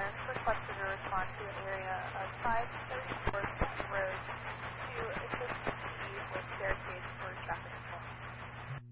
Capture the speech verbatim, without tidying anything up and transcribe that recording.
has requested a response to the area of five thirty.